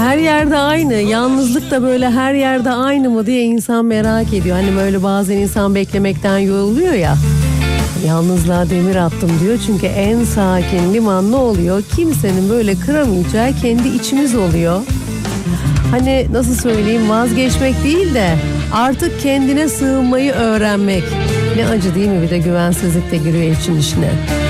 her yerde aynı. Yalnızlık da böyle her yerde aynı mı diye insan merak ediyor. Hani böyle bazen insan beklemekten yoruluyor ya. Yalnızlığa demir attım diyor. Çünkü en sakin liman ne oluyor? Kimsenin böyle kıramayacağı kendi içimiz oluyor. Hani nasıl söyleyeyim, vazgeçmek değil de artık kendine sığınmayı öğrenmek. Ne acı değil mi, bir de güvensizlik de giriyor için içine.